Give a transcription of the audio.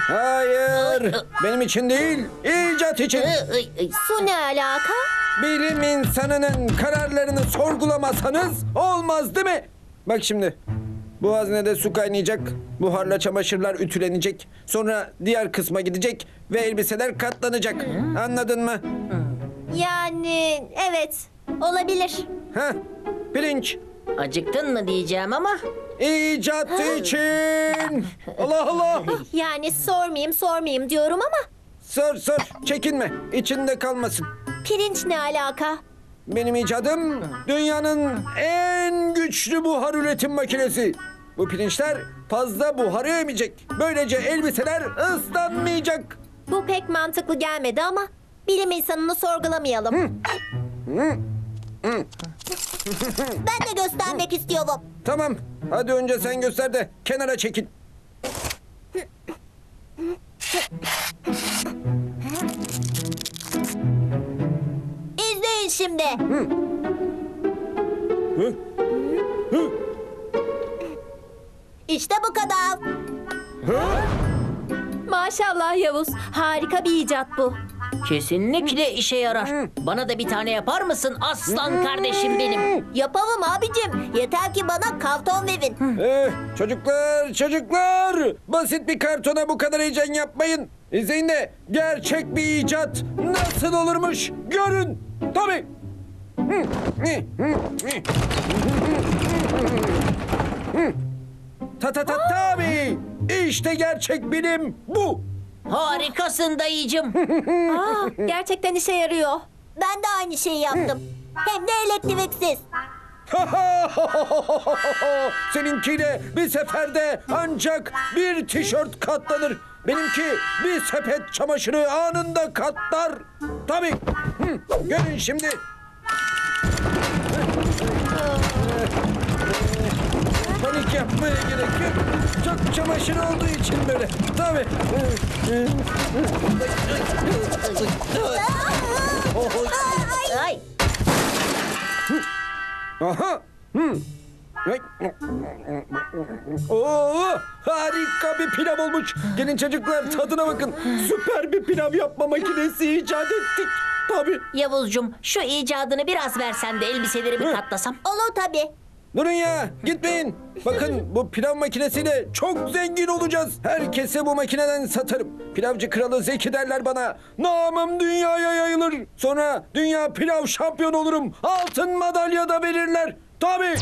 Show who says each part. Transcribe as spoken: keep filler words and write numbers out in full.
Speaker 1: Hayır. Benim için değil, icat için.
Speaker 2: Su ne alaka?
Speaker 1: Bilim insanının kararlarını sorgulamasanız olmaz değil mi? Bak şimdi. Bu haznede su kaynayacak, buharla çamaşırlar ütülenecek, sonra diğer kısma gidecek ve elbiseler katlanacak. Anladın mı?
Speaker 2: Yani evet, olabilir.
Speaker 1: Heh, pirinç.
Speaker 3: Acıktın mı diyeceğim ama.
Speaker 1: İcat için. Allah Allah.
Speaker 2: Yani sormayayım sormayayım diyorum ama
Speaker 1: Sor sor, çekinme. İçinde kalmasın.
Speaker 2: pirinç ne alaka?
Speaker 1: Benim icadım dünyanın en güçlü buhar üretim makinesi. Bu pirinçler fazla buharı emecek. Böylece elbiseler ıslanmayacak.
Speaker 2: Bu pek mantıklı gelmedi ama bilim insanını sorgulamayalım. Ben de göstermek istiyorum.
Speaker 1: Tamam, hadi önce sen göster de kenara çekil.
Speaker 2: İzleyin şimdi.
Speaker 1: Hı? Hı?
Speaker 2: İşte bu kadar.
Speaker 1: Hı?
Speaker 2: Maşallah Yavuz, harika bir icat bu.
Speaker 3: Kesinlikle işe yarar. Bana da bir tane yapar mısın aslan kardeşim benim?
Speaker 2: Yapalım abicim. Yeter ki bana karton verin.
Speaker 1: Eh, çocuklar, çocuklar! Basit bir kartona bu kadar heyecan yapmayın. İzleyin de gerçek bir icat nasıl olurmuş görün. Tabii. Ta ta ta tabii. İşte gerçek bilim bu.
Speaker 3: Harikasın dayıcım.
Speaker 2: Aa, gerçekten işe yarıyor. Ben de aynı şeyi yaptım. Hem de elektriksiz.
Speaker 1: Seninkiyle bir seferde ancak bir tişört katlanır. Benimki bir sepet çamaşırı anında katlar. Tabii. Hı, görün şimdi. Panik yapmaya gerek yok. Çok çamaşır olduğu için böyle. Tabii.
Speaker 3: Ay.
Speaker 1: Aha. Hı. Ay. Oo, harika bir pilav olmuş. Gelin çocuklar tadına bakın. Süper bir pilav yapma makinesi icat ettik. Tabii.
Speaker 3: Yavuzcum şu icadını biraz versen de elbiselerimi katlasam.
Speaker 2: Olur tabii.
Speaker 1: Durun ya, gitmeyin. Bakın bu pilav makinesiyle çok zengin olacağız. Herkese bu makineden satarım. Pilavcı kralı Zeki derler bana. Namım dünyaya yayılır. Sonra dünya pilav şampiyon olurum. Altın madalya da verirler. Tabii.